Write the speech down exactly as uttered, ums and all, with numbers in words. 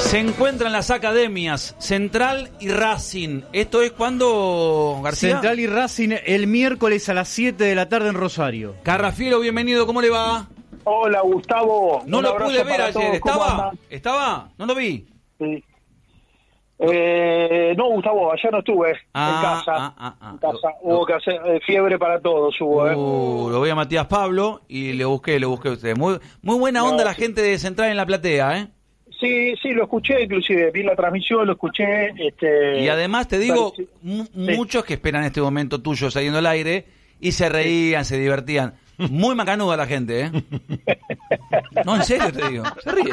Se encuentran las academias Central y Racing. ¿Esto es cuándo, García? Central y Racing el miércoles a las siete de la tarde en Rosario. Carrafielo, bienvenido, ¿cómo le va? Hola, Gustavo. No Un lo abrazo pude ver para ayer, todos. ¿Cómo ¿estaba? andan? ¿Estaba? No lo vi. Sí. Eh, no, Gustavo, ayer no estuve Ah, en casa. ah, ah, ah. En casa. Lo- Hubo lo- que hacer eh, fiebre para todos, hubo, ¿eh? Uh, lo vi a Matías Pablo y le busqué, le busqué a usted. Muy, muy buena No, onda la sí. gente de Central en la platea, ¿eh? Sí, sí, lo escuché, inclusive vi la transmisión, lo escuché. Este, Y además te digo, sí. mu- Sí. muchos que esperan este momento tuyo saliendo al aire y se reían, se divertían. Muy macanuda la gente, ¿eh? No, en serio te digo. Se ríe.